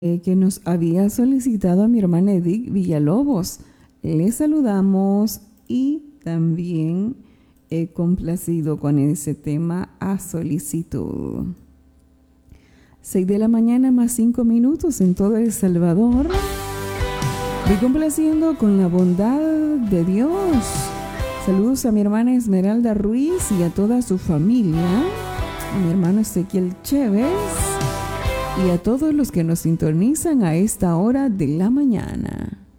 que nos había solicitado a mi hermana Edith Villalobos. Le saludamos y también he complacido con ese tema a solicitud. 6 de la mañana más 5 minutos en todo El Salvador. Y complaciendo con la bondad de Dios. Saludos a mi hermana Esmeralda Ruiz y a toda su familia. A mi hermano Ezequiel Chévez. Y a todos los que nos sintonizan a esta hora de la mañana.